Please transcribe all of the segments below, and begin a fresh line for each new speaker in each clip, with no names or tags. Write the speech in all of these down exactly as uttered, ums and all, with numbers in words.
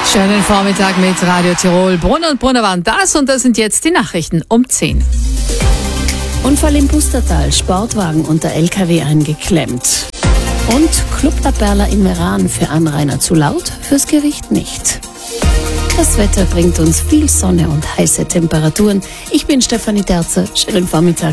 Schönen Vormittag mit Radio Tirol. Brunner und Brunner waren das und das sind jetzt die Nachrichten um zehn.
Unfall im Pustertal, Sportwagen unter L K W eingeklemmt. Und Club La Perla in Meran für Anrainer zu laut, fürs Gericht nicht. Das Wetter bringt uns viel Sonne und heiße Temperaturen. Ich bin Stefanie Terzer. Schönen Vormittag.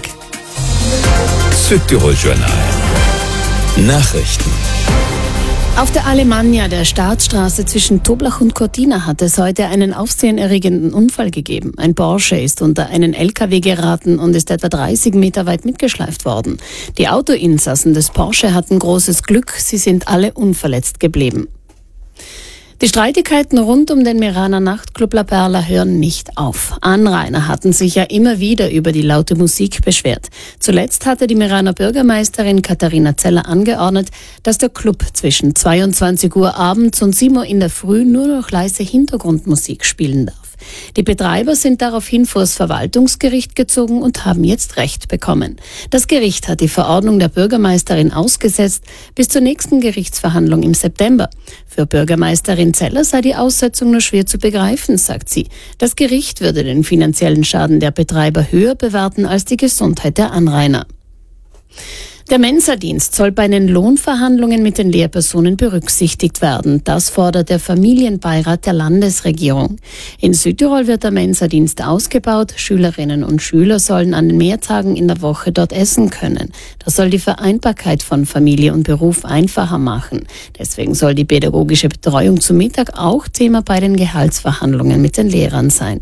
Südtirol Journal. Nachrichten.
Auf der Alemannia, der Staatsstraße zwischen Toblach und Cortina, hat es heute einen aufsehenerregenden Unfall gegeben. Ein Porsche ist unter einen L K W geraten und ist etwa dreißig Meter weit mitgeschleift worden. Die Autoinsassen des Porsche hatten großes Glück, sie sind alle unverletzt geblieben. Die Streitigkeiten rund um den Meraner Nachtclub La Perla hören nicht auf. Anrainer hatten sich ja immer wieder über die laute Musik beschwert. Zuletzt hatte die Meraner Bürgermeisterin Katharina Zeller angeordnet, dass der Club zwischen zweiundzwanzig Uhr abends und sieben Uhr in der Früh nur noch leise Hintergrundmusik spielen darf. Die Betreiber sind daraufhin vor das Verwaltungsgericht gezogen und haben jetzt Recht bekommen. Das Gericht hat die Verordnung der Bürgermeisterin ausgesetzt bis zur nächsten Gerichtsverhandlung im September. Für Bürgermeisterin Zeller sei die Aussetzung nur schwer zu begreifen, sagt sie. Das Gericht würde den finanziellen Schaden der Betreiber höher bewerten als die Gesundheit der Anrainer. Der Mensa-Dienst soll bei den Lohnverhandlungen mit den Lehrpersonen berücksichtigt werden. Das fordert der Familienbeirat der Landesregierung. In Südtirol wird der Mensa-Dienst ausgebaut. Schülerinnen und Schüler sollen an den Mehrtagen in der Woche dort essen können. Das soll die Vereinbarkeit von Familie und Beruf einfacher machen. Deswegen soll die pädagogische Betreuung zum Mittag auch Thema bei den Gehaltsverhandlungen mit den Lehrern sein.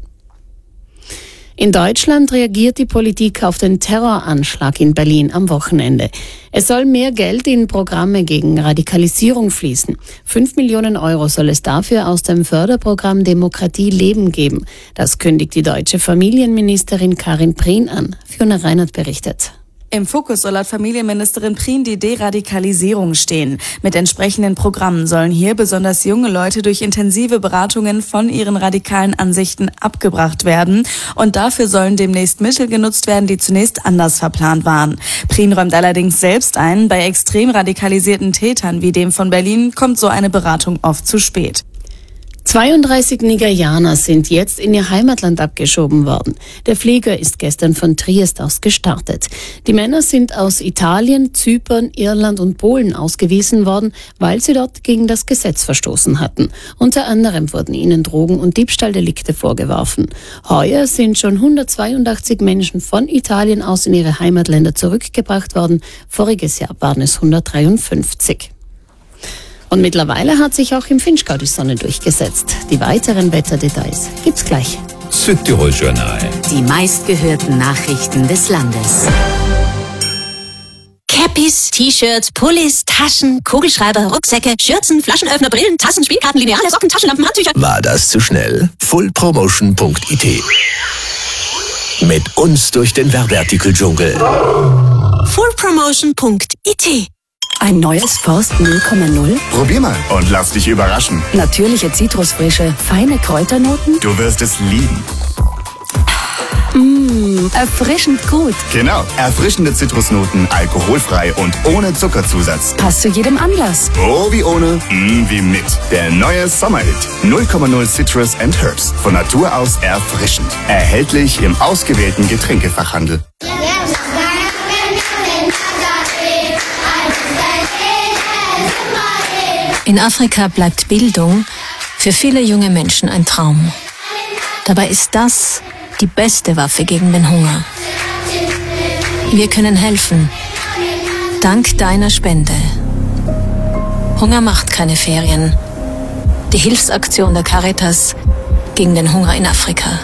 In Deutschland reagiert die Politik auf den Terroranschlag in Berlin am Wochenende. Es soll mehr Geld in Programme gegen Radikalisierung fließen. Fünf Millionen Euro soll es dafür aus dem Förderprogramm Demokratie Leben geben. Das kündigt die deutsche Familienministerin Karin Prien an. Fiona Reinert berichtet.
Im Fokus soll laut Familienministerin Prien die Deradikalisierung stehen. Mit entsprechenden Programmen sollen hier besonders junge Leute durch intensive Beratungen von ihren radikalen Ansichten abgebracht werden. Und dafür sollen demnächst Mittel genutzt werden, die zunächst anders verplant waren. Prien räumt allerdings selbst ein, bei extrem radikalisierten Tätern wie dem von Berlin kommt so eine Beratung oft zu spät.
zweiunddreißig Nigerianer sind jetzt in ihr Heimatland abgeschoben worden. Der Flieger ist gestern von Triest aus gestartet. Die Männer sind aus Italien, Zypern, Irland und Polen ausgewiesen worden, weil sie dort gegen das Gesetz verstoßen hatten. Unter anderem wurden ihnen Drogen- und Diebstahldelikte vorgeworfen. Heuer sind schon hundertzweiundachtzig Menschen von Italien aus in ihre Heimatländer zurückgebracht worden. Voriges Jahr waren es hundertdreiundfünfzig. Und mittlerweile hat sich auch im Vinschgau die Sonne durchgesetzt. Die weiteren Wetterdetails gibt's gleich.
Südtirol Journal.
Die meistgehörten Nachrichten des Landes. Cappies, T-Shirts, Pullis, Taschen, Kugelschreiber, Rucksäcke, Schürzen, Flaschenöffner, Brillen, Tassen, Spielkarten, Lineale, Socken, Taschenlampen, Handtücher.
War das zu schnell? full promotion punkt i t. Mit uns durch den Werbeartikeldschungel.
full promotion punkt i t.
Ein neues Forst null Komma null?
Probier mal und lass dich überraschen.
Natürliche Zitrusfrische, feine Kräuternoten?
Du wirst es lieben.
Mmh, erfrischend gut.
Genau, erfrischende Zitrusnoten, alkoholfrei und ohne Zuckerzusatz.
Passt zu jedem Anlass.
Oh, wie ohne, mm, wie mit. Der neue Sommerhit. null Komma null Citrus and Herbs. Von Natur aus erfrischend. Erhältlich im ausgewählten Getränkefachhandel.
In Afrika bleibt Bildung für viele junge Menschen ein Traum. Dabei ist das die beste Waffe gegen den Hunger. Wir können helfen. Dank deiner Spende. Hunger macht keine Ferien. Die Hilfsaktion der Caritas gegen den Hunger in Afrika.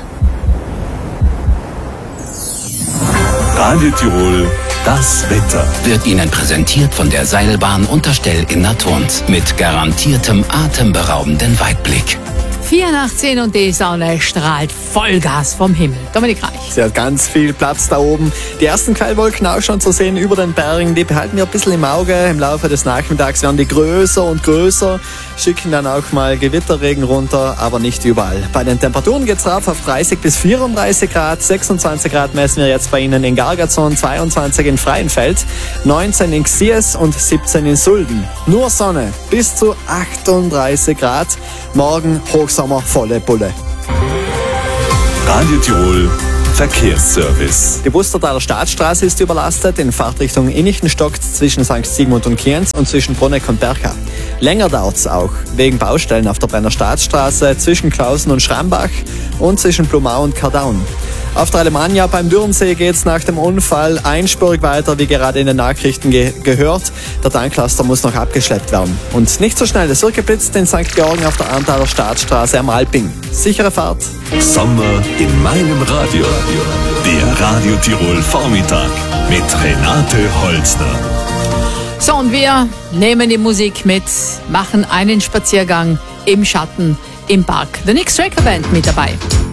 Radio Tirol. Das Wetter wird Ihnen präsentiert von der Seilbahn Unterstell in Naturns mit garantiertem atemberaubenden Weitblick.
vier nach zehn und die Sonne strahlt Vollgas vom Himmel. Dominik Reich.
Sie hat ganz viel Platz da oben. Die ersten Quellwolken auch schon zu sehen über den Bergen. Die behalten wir ein bisschen im Auge. Im Laufe des Nachmittags werden die größer und größer, schicken dann auch mal Gewitterregen runter, aber nicht überall. Bei den Temperaturen geht's rauf auf dreißig bis vierunddreißig Grad. sechsundzwanzig Grad messen wir jetzt bei Ihnen in Gargazon, zweiundzwanzig in Freienfeld, neunzehn in Xies und siebzehn in Sulden. Nur Sonne bis zu achtunddreißig Grad. Morgen Hochsonne Sommer volle Bulle.
Radio Tirol Verkehrsservice.
Die Wustertaler Staatsstraße ist überlastet, in Fahrtrichtung Innichten stockt's zwischen Sankt Sigmund und Kienz und zwischen Bruneck und Berka. Länger dauert's auch, wegen Baustellen auf der Brenner Staatsstraße zwischen Klausen und Schrambach und zwischen Blumau und Kardaun. Auf der Alemannia beim Dürrensee geht's nach dem Unfall einspurig weiter, wie gerade in den Nachrichten ge- gehört. Der Tanklaster muss noch abgeschleppt werden. Und nicht so schnell, es wird geblitzt in Sankt Georgen auf der Arntaler Staatsstraße am Alping. Sichere Fahrt.
Sommer in meinem Radio. Der Radio Tirol Vormittag mit Renate Holzner.
So, und wir nehmen die Musik mit, machen einen Spaziergang im Schatten im Park. The Nick Striker Band mit dabei.